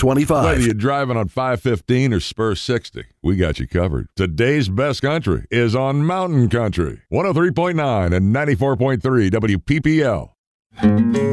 25. Whether you're driving on 515 or Spur 60, we got you covered. Today's best country is on Mountain Country. 103.9 and 94.3 WPPL.